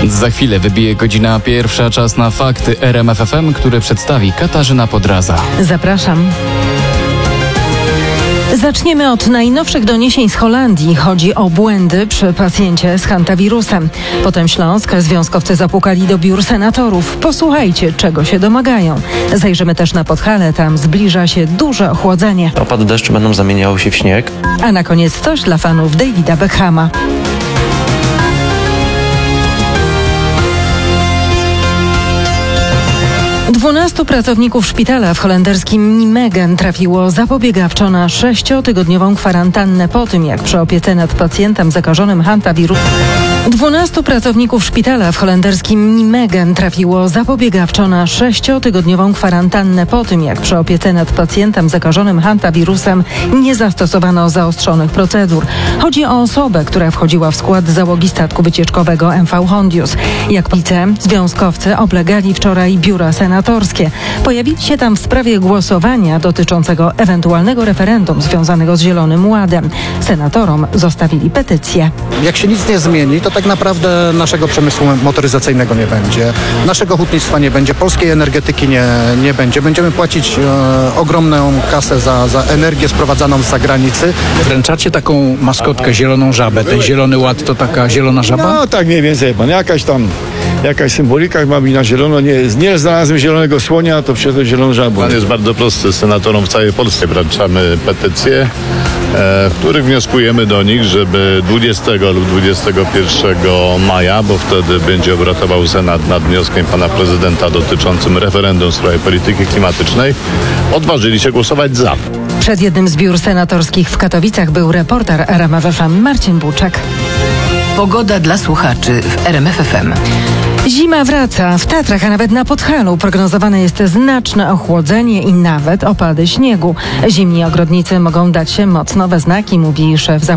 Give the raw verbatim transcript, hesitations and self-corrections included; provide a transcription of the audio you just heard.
Za chwilę wybije godzina pierwsza, czas na fakty R M F F M, które przedstawi Katarzyna Podraza. Zapraszam. Zaczniemy od najnowszych doniesień z Holandii. Chodzi o błędy przy pacjencie z hantawirusem. Potem Śląsk. Związkowcy zapukali do biur senatorów. Posłuchajcie, czego się domagają. Zajrzymy też na Podhale. Tam zbliża się duże ochłodzenie. Opady deszczu będą zamieniały się w śnieg. A na koniec coś dla fanów Davida Beckhama. Dwunastu pracowników szpitala w holenderskim Nijmegen trafiło zapobiegawczo na sześciotygodniową kwarantannę po tym, jak przy opiece nad pacjentem zakażonym hantawirusem. Dwunastu pracowników szpitala w holenderskim Nijmegen trafiło zapobiegawczo na sześciotygodniową kwarantannę po tym, jak przy opiece nad pacjentem zakażonym hantawirusem nie zastosowano zaostrzonych procedur. Chodzi o osobę, która wchodziła w skład załogi statku wycieczkowego M V Hondius. Jak wice, związkowcy oblegali wczoraj biura senatorskie. Pojawili się tam w sprawie głosowania dotyczącego ewentualnego referendum związanego z Zielonym Ładem. Senatorom zostawili petycję. Jak się nic nie zmieni, to tak naprawdę naszego przemysłu motoryzacyjnego nie będzie, naszego hutnictwa nie będzie, polskiej energetyki nie, nie będzie. Będziemy płacić e, ogromną kasę za, za energię sprowadzaną z zagranicy. Wręczacie taką maskotkę, zieloną żabę. Ten Zielony Ład to taka zielona żaba? No tak mniej więcej, pan. Jakaś tam, jakaś symbolika ma być na zielono. Nie, nie znalazłem zielonego słonia, to przyszedłem zieloną żabą. Plan jest bardzo prosty. Senatorom w całej Polsce wręczamy petycje, e, w których wnioskujemy do nich, żeby dwudziestego lub dwudziestego pierwszego maja, bo wtedy będzie obratował Senat nad wnioskiem pana prezydenta dotyczącym referendum w sprawie polityki klimatycznej, odważyli się głosować za. Przed jednym z biur senatorskich w Katowicach był reporter R M F F M Marcin Buczek. Pogoda dla słuchaczy w R M F F M. Zima wraca. W Tatrach, a nawet na Podhalu prognozowane jest znaczne ochłodzenie i nawet opady śniegu. Zimni ogrodnicy mogą dać się mocno we znaki, mówi szef